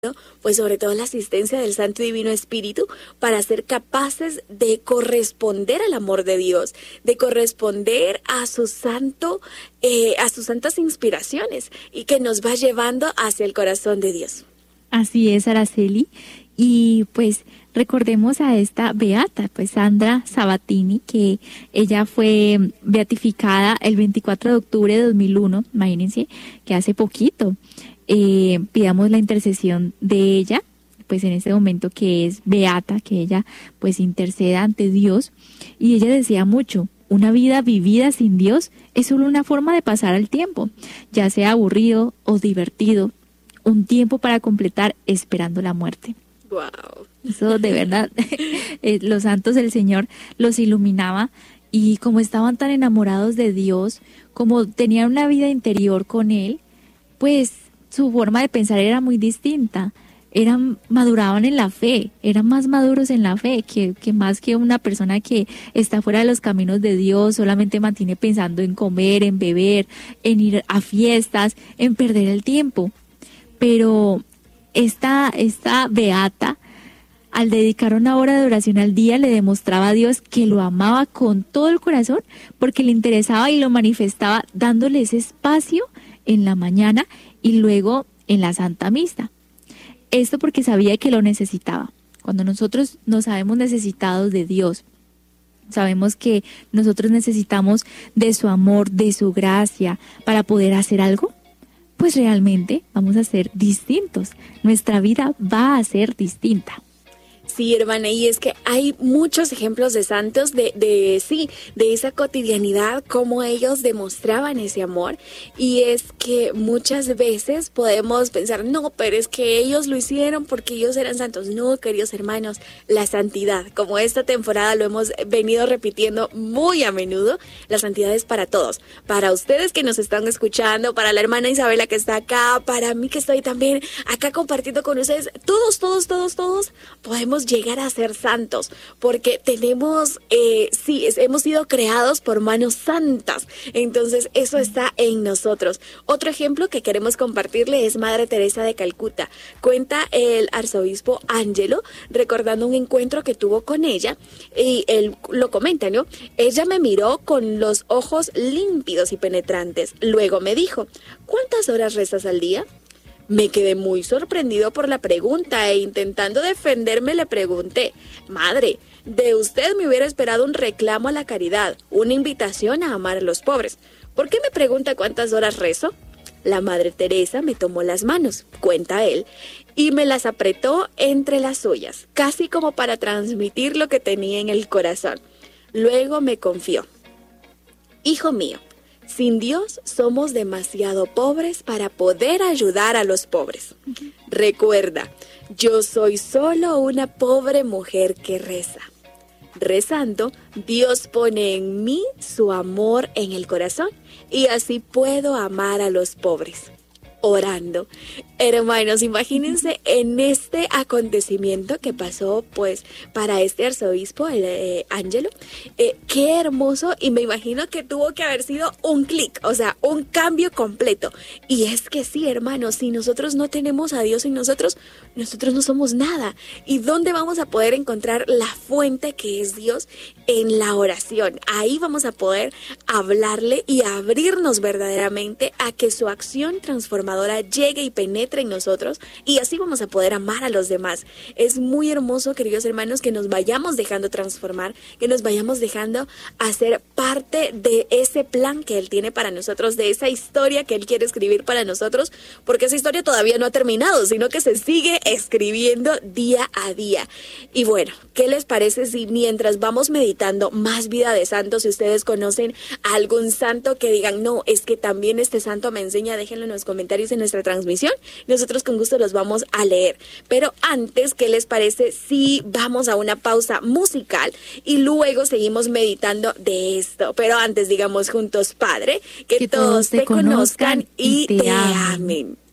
pues sobre todo la asistencia del Santo y Divino Espíritu para ser capaces de corresponder al amor de Dios, de corresponder a su a sus santas inspiraciones y que nos va llevando hacia el corazón de Dios. Así es, Araceli. Y pues recordemos a esta beata, pues Sandra Sabatini, que ella fue beatificada el 24 de octubre de 2001, imagínense que hace poquito. Pidamos la intercesión de ella, pues en este momento que es beata, que ella pues interceda ante Dios. Y ella decía mucho, una vida vivida sin Dios es solo una forma de pasar el tiempo, ya sea aburrido o divertido, un tiempo para completar esperando la muerte. Wow. Eso de verdad, los santos del Señor los iluminaba, y como estaban tan enamorados de Dios, como tenían una vida interior con Él, pues su forma de pensar era muy distinta. Maduraban en la fe, eran más maduros en la fe que más que una persona que está fuera de los caminos de Dios, solamente mantiene pensando en comer, en beber, en ir a fiestas, en perder el tiempo. Pero esta beata, al dedicar una hora de oración al día, le demostraba a Dios que lo amaba con todo el corazón, porque le interesaba y lo manifestaba dándole ese espacio en la mañana y luego en la Santa Misa. Esto porque sabía que lo necesitaba. Cuando nosotros nos sabemos necesitados de Dios, sabemos que nosotros necesitamos de su amor, de su gracia para poder hacer algo, pues realmente vamos a ser distintos. Nuestra vida va a ser distinta. Sí, hermana, y es que hay muchos ejemplos de santos de esa cotidianidad, cómo ellos demostraban ese amor. Y es que muchas veces podemos pensar, no, pero es que ellos lo hicieron porque ellos eran santos. No, queridos hermanos, la santidad, como esta temporada lo hemos venido repitiendo muy a menudo, la santidad es para todos. Para ustedes que nos están escuchando, para la hermana Isabela que está acá, para mí que estoy también acá compartiendo con ustedes, todos podemos llegar a ser santos, porque tenemos, hemos sido creados por manos santas, entonces eso está en nosotros. Otro ejemplo que queremos compartirle es Madre Teresa de Calcuta. Cuenta el arzobispo Ángelo, recordando un encuentro que tuvo con ella, y él lo comenta, ¿no? Ella me miró con los ojos límpidos y penetrantes, luego me dijo, ¿cuántas horas rezas al día? Me quedé muy sorprendido por la pregunta e intentando defenderme le pregunté, madre, de usted me hubiera esperado un reclamo a la caridad, una invitación a amar a los pobres. ¿Por qué me pregunta cuántas horas rezo? La Madre Teresa me tomó las manos, cuenta él, y me las apretó entre las suyas, casi como para transmitir lo que tenía en el corazón. Luego me confió, hijo mío, sin Dios somos demasiado pobres para poder ayudar a los pobres. Recuerda, yo soy solo una pobre mujer que reza. Rezando, Dios pone en mí su amor en el corazón y así puedo amar a los pobres. Orando. Hermanos, imagínense en este acontecimiento que pasó pues para este arzobispo, el Ángelo, qué hermoso, y me imagino que tuvo que haber sido un clic, o sea, un cambio completo. Y es que sí, hermanos, si nosotros no tenemos a Dios en nosotros no somos nada. ¿Y dónde vamos a poder encontrar la fuente que es Dios? En la oración. Ahí vamos a poder hablarle y abrirnos verdaderamente a que su acción transformadora llegue y penetre en nosotros, y así vamos a poder amar a los demás. Es muy hermoso, queridos hermanos, que nos vayamos dejando transformar, que nos vayamos dejando hacer parte de ese plan que Él tiene para nosotros, de esa historia que Él quiere escribir para nosotros, porque esa historia todavía no ha terminado, sino que se sigue escribiendo día a día. Y bueno, ¿qué les parece si mientras vamos meditando más vida de santos, si ustedes conocen a algún santo que digan, no, es que también este santo me enseña, déjenlo en los comentarios en nuestra transmisión, nosotros con gusto los vamos a leer. Pero antes, ¿qué les parece si vamos a una pausa musical y luego seguimos meditando de esto? Pero antes digamos juntos, Padre, que todos te conozcan y te amen.